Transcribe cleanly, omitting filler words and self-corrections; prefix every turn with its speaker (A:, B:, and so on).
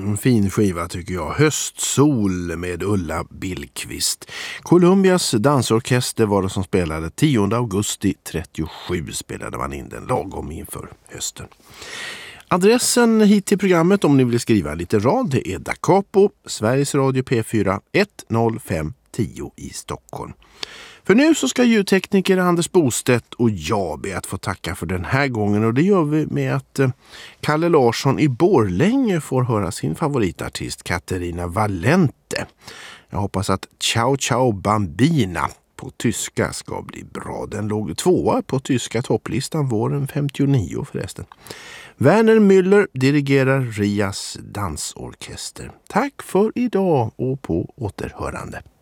A: En fin skiva tycker jag. Höstsol med Ulla Billqvist. Columbias dansorkester var det som spelade 10 augusti 37 spelade man in den lagom inför hösten. Adressen hit till programmet om ni vill skriva lite rad, det är Da Capo, Sveriges Radio P4 10510 i Stockholm. För nu så ska ljudtekniker Anders Bostedt och jag be att få tacka för den här gången, och det gör vi med att Kalle Larsson i Borlänge får höra sin favoritartist Katarina Valente. Jag hoppas att Ciao Ciao Bambina på tyska ska bli bra. Den låg 2 på tyska topplistan våren 59 förresten. Werner Müller dirigerar Rias dansorkester. Tack för idag och på återhörande.